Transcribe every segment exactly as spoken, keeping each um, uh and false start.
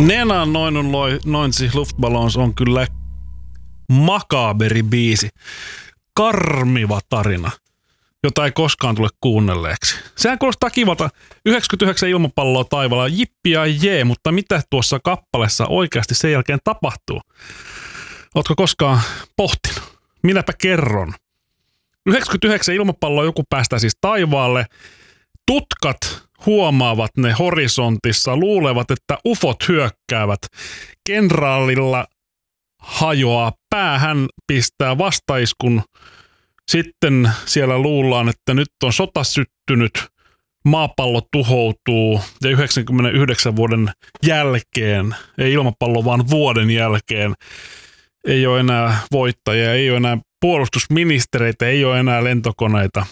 Nena neunundneunzig Luftballons on kyllä makaaberi biisi. Karmiva tarina, jota ei koskaan tule kuunnelleeksi. Sehän kuulostaa kivalta. yhdeksänkymmentäyhdeksän ilmapalloa taivaalla, jippi ja jee, mutta mitä tuossa kappaleessa oikeasti sen jälkeen tapahtuu? Ootko koskaan pohtinut? Minäpä kerron. yhdeksänkymmentäyhdeksän ilmapalloa joku päästää siis taivaalle. Tutkat huomaavat ne horisontissa, luulevat, että ufot hyökkäävät. Kenraalilla hajoaa päähän, pistää vastaiskun. Sitten siellä luullaan, että nyt on sota syttynyt, maapallo tuhoutuu ja yhdeksänkymmentäyhdeksän vuoden jälkeen, ei ilmapallo vaan vuoden jälkeen, ei ole enää voittajia, ei ole enää puolustusministereitä, ei ole enää lentokoneita,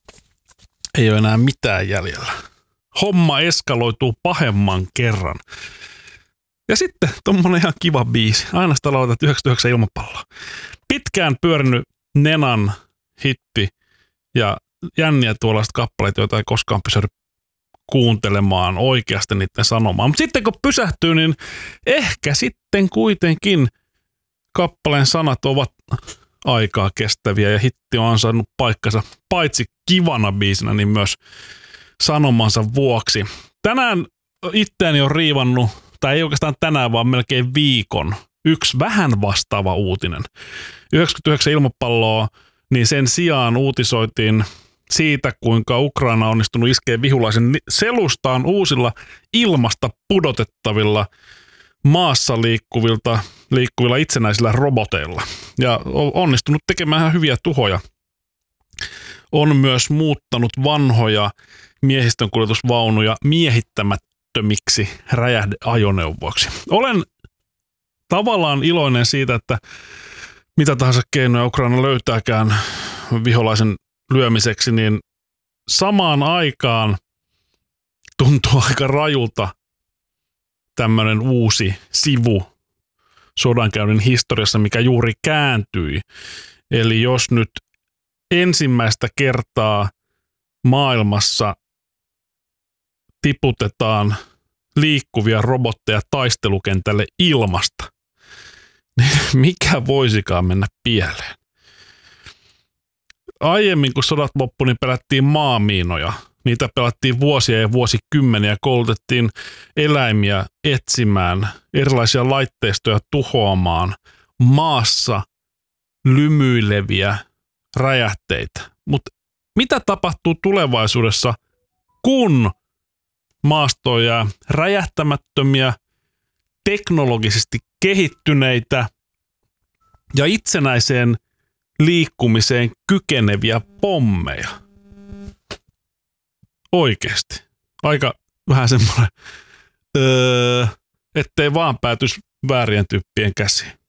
ei ole enää mitään jäljellä. Homma eskaloituu pahemman kerran. Ja sitten tommonen ihan kiva biisi. Aina sitä lauletaan yhdeksänkymmentäyhdeksän ilmapalloa. Pitkään pyörinyt Nenan hitti ja jänniä tuollaiset kappaleet, joita ei koskaan pysähdy kuuntelemaan oikeasti niiden sanomaan. Mutta sitten kun pysähtyy, niin ehkä sitten kuitenkin kappaleen sanat ovat aikaa kestäviä ja hitti on ansainnut paikkansa paitsi kivana biisinä, niin myös sanomansa vuoksi. Tänään itseäni on riivannut, tai ei oikeastaan tänään, vaan melkein viikon, yksi vähän vastaava uutinen. yhdeksänkymmentäyhdeksän ilmapalloa, niin sen sijaan uutisoitiin siitä, kuinka Ukraina on onnistunut iskeä vihulaisen selustaan uusilla ilmasta pudotettavilla maassa liikkuvilta, liikkuvilla itsenäisillä roboteilla. Ja on onnistunut tekemään ihan hyviä tuhoja. On myös muuttanut vanhoja miehistönkuljetusvaunuja miehittämättömiksi räjähdeajoneuvoiksi. Olen tavallaan iloinen siitä, että mitä tahansa keinoja Ukraina löytääkään viholaisen lyömiseksi, niin samaan aikaan tuntuu aika rajulta tämmöinen uusi sivu sodankäynnin historiassa, mikä juuri kääntyi. Eli jos nyt ensimmäistä kertaa maailmassa tiputetaan liikkuvia robotteja taistelukentälle ilmasta, niin mikä voisikaan mennä pieleen? Aiemmin, kun sodat loppu, niin pelättiin maamiinoja. Niitä pelattiin vuosia ja vuosikymmeniä, koulutettiin eläimiä etsimään, erilaisia laitteistoja tuhoamaan, maassa lymyileviä räjähteitä. Mutta mitä tapahtuu tulevaisuudessa, kun maastoon jää räjähtämättömiä, teknologisesti kehittyneitä ja itsenäiseen liikkumiseen kykeneviä pommeja? Oikeesti. Aika vähän semmoinen, öö, ettei vaan päätys väärien tyyppien käsiin.